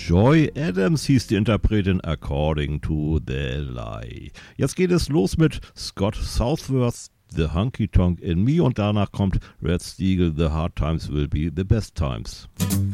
Joy Adams hieß die Interpretin According to the Lie. Jetzt geht es los mit Scott Southworth, The Honky Tonk in Me, und danach kommt Red Steagle, The Hard Times Will Be the Best Times.